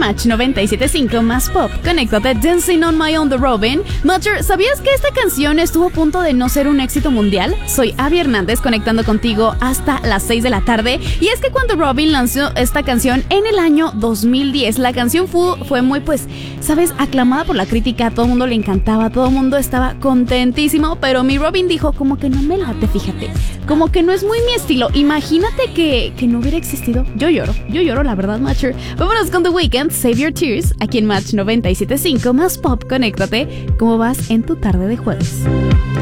Match 97.5 más pop. Conéctate, Dancing on My Own de Robin. Matcher, ¿sabías que esta canción estuvo a punto de no ser un éxito mundial? Soy Abby Hernández conectando contigo hasta las 6 de la tarde. Y es que cuando Robin lanzó esta canción en el año 2010, la canción fue muy, pues, ¿sabes? Aclamada por la crítica, a todo el mundo le encantaba, todo el mundo estaba contentísimo, pero mi Robin dijo, como que no me late, fíjate, como que no es muy mi estilo. Imagínate que no hubiera existido. Yo lloro, la verdad, Matcher. Vámonos con The Weeknd, Save Your Tears, aquí en Match 97.5 más pop. Conéctate. ¿Cómo vas en tu tarde de jueves?